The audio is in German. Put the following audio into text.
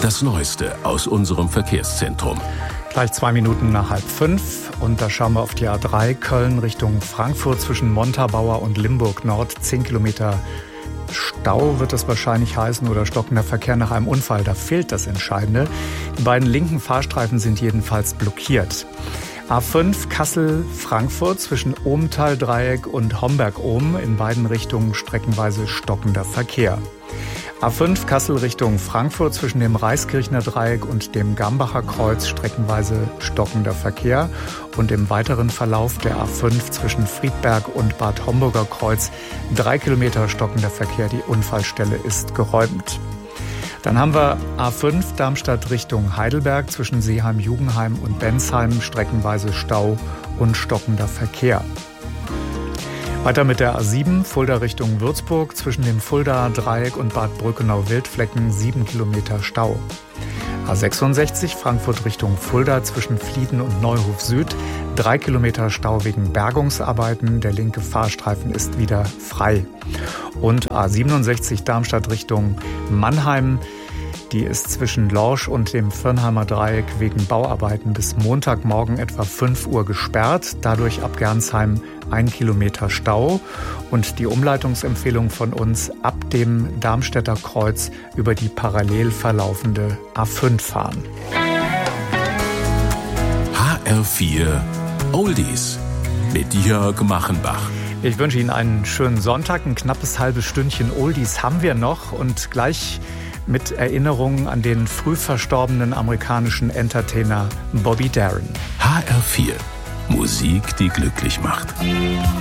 Das Neueste aus unserem Verkehrszentrum. Gleich 2 Minuten nach 4:30 und da schauen wir auf die A3 Köln Richtung Frankfurt zwischen Montabaur und Limburg Nord. 10 Kilometer Stau wird es wahrscheinlich heißen oder stockender Verkehr nach einem Unfall. Da fehlt das Entscheidende. Die beiden linken Fahrstreifen sind jedenfalls blockiert. A5 Kassel-Frankfurt zwischen Ohmtal-Dreieck und Homberg-Ohm. In beiden Richtungen streckenweise stockender Verkehr. A5 Kassel Richtung Frankfurt zwischen dem Reiskirchner Dreieck und dem Gambacher Kreuz streckenweise stockender Verkehr. Und im weiteren Verlauf der A5 zwischen Friedberg und Bad Homburger Kreuz 3 Kilometer stockender Verkehr. Die Unfallstelle ist geräumt. Dann haben wir A5 Darmstadt Richtung Heidelberg zwischen Seeheim-Jugenheim und Bensheim streckenweise Stau und stockender Verkehr. Weiter mit der A7 Fulda Richtung Würzburg zwischen dem Fuldaer Dreieck und Bad Brückenau-Wildflecken 7 Kilometer Stau. A66 Frankfurt Richtung Fulda zwischen Flieden und Neuhof Süd 3 Kilometer Stau wegen Bergungsarbeiten. Der linke Fahrstreifen ist wieder frei. Und A67 Darmstadt Richtung Mannheim. Die ist zwischen Lorsch und dem Firnheimer Dreieck wegen Bauarbeiten bis Montagmorgen etwa 5 Uhr gesperrt. Dadurch ab Gernsheim 1 Kilometer Stau. Und die Umleitungsempfehlung von uns: ab dem Darmstädter Kreuz über die parallel verlaufende A5 fahren. HR4 Oldies mit Jörg Machenbach. Ich wünsche Ihnen einen schönen Sonntag. Ein knappes halbes Stündchen Oldies haben wir noch und gleich mit Erinnerungen an den früh verstorbenen amerikanischen Entertainer Bobby Darin. HR4 Musik, die glücklich macht.